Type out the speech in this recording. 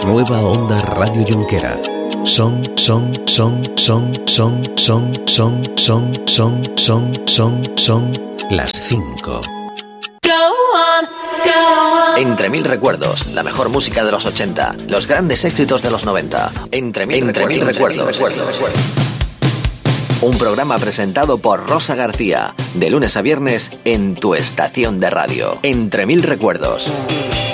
Nueva Onda Radio Junquera. Son las 5. Entre mil recuerdos, la mejor música de los 80, los grandes éxitos de los 90. Entre mil recuerdos. Un programa presentado por Rosa García, de lunes a viernes en tu estación de radio. Entre mil recuerdos.